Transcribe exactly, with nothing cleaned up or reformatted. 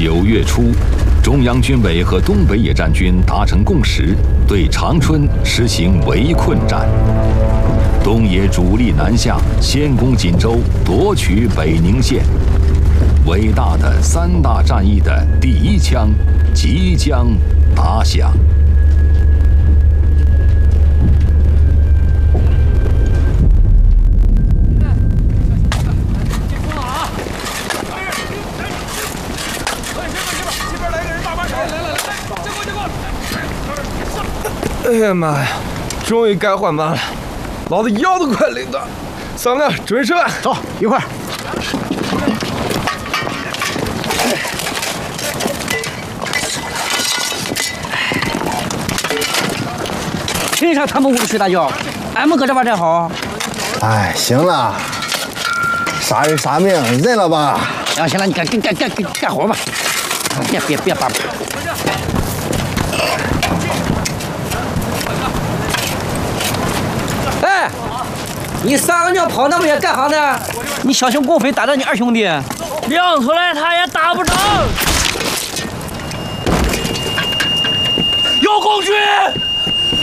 九月初，中央军委和东北野战军达成共识，对长春实行围困战。东野主力南下，先攻锦州，夺取北宁县。伟大的三大战役的第一枪即将打响。 哎呀妈呀！终于该换班了，老子腰都快累断。三六，准备吃饭， 走一块儿。凭啥他们屋里睡大觉，俺们搁这玩真好？ 哎，行了，杀人杀命，认了吧。 行行了，你干干干干干干活吧，别别别叭叭。 哎，你撒个尿跑那么远干啥呢？你小心共匪打着你二兄弟， 亮出来他也打不着